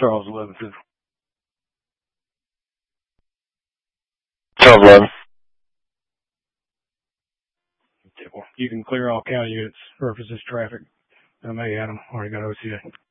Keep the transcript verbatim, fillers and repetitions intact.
Charles eleven fifty. Charles eleven. You can clear all county units, references traffic. I may, Adam. Already got O C A.